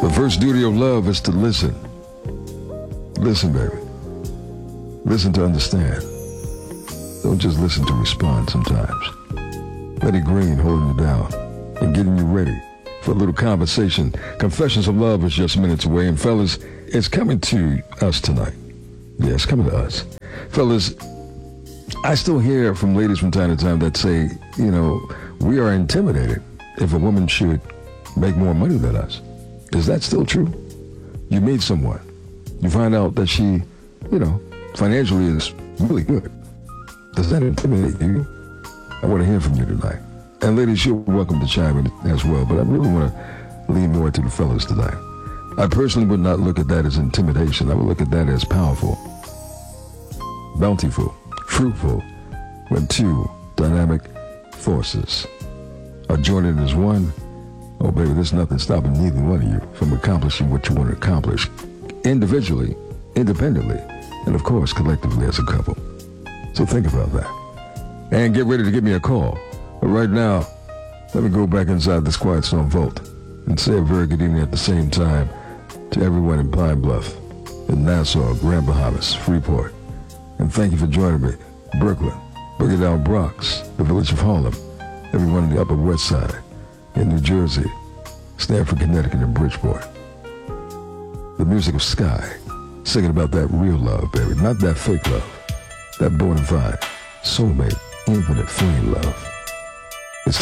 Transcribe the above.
The first duty of love is to listen. Listen, baby. Listen to understand. Don't just listen to respond sometimes. Betty Green holding you down and getting you ready for a little conversation. Confessions of Love is just minutes away. And fellas, it's coming to us tonight. Yeah, it's coming to us. Fellas, I still hear from ladies from time to time that say, you know, we are intimidated if a woman should make more money than us. Is that still true? You meet someone. You find out that she, you know, financially is really good. Does that intimidate you? I want to hear from you tonight. And ladies, you're welcome to chime in as well, but I really want to lean more to the fellas tonight. I personally would not look at that as intimidation. I would look at that as powerful, bountiful, fruitful, when two dynamic forces are joining as one. Oh, baby, there's nothing stopping neither one of you from accomplishing what you want to accomplish individually, independently, and of course, collectively as a couple. So think about that. And get ready to give me a call. But right now, let me go back inside this Quiet Storm Vault and say a very good evening at the same time to everyone in Pine Bluff, in Nassau, Grand Bahamas, Freeport. And thank you for joining me. Brooklyn, Boogie Down Bronx, the village of Harlem, everyone in the Upper West Side, in New Jersey, Stamford, Connecticut, and Bridgeport. The music of Sky, singing about that real love, baby, not that fake love, that bona fide, soulmate, infinite flame love.